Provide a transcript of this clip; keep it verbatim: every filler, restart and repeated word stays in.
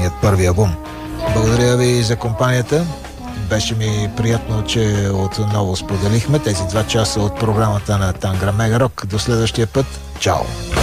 техният първи албум. Благодаря ви за компанията. Беше ми приятно, че отново споделихме тези два часа от програмата на Тангра Мега Рок. До следващия път. Чао!